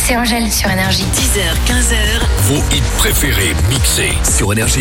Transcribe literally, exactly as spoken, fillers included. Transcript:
c'est Angèle sur Énergie. dix heures, quinze heures. Vos hits préférés mixés sur Énergie.